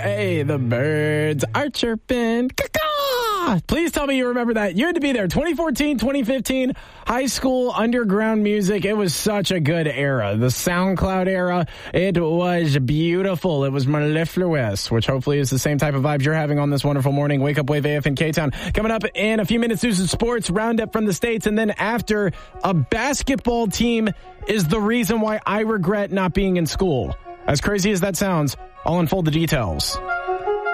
Hey, the birds are chirping. Caw-caw! Please tell me you remember that. You had to be there. 2014, 2015, high school underground music. It was such a good era. The SoundCloud era. It was beautiful. It was mellifluous, which hopefully is the same type of vibes you're having on this wonderful morning. Wake Up Wave AF in K-Town. Coming up in a few minutes, news and sports, roundup from the States. And then after, a basketball team is the reason why I regret not being in school. As crazy as that sounds, I'll unfold the details.